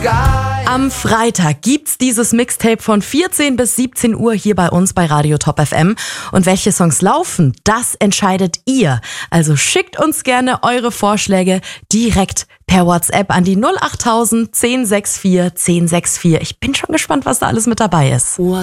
Am Freitag gibt's dieses Mixtape von 14 bis 17 Uhr hier bei uns bei Radio Top FM. Und welche Songs laufen, das entscheidet ihr. Also schickt uns gerne eure Vorschläge direkt per WhatsApp an die 08000 1064 1064. Ich bin schon gespannt, was da alles mit dabei ist.